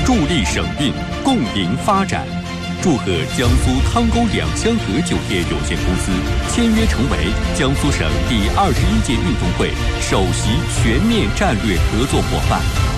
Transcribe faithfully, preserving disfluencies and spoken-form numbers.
助力省运，共赢发展。祝贺江苏汤沟两香河酒店有限公司签约成为江苏省第二十一届运动会首席全面战略合作伙伴。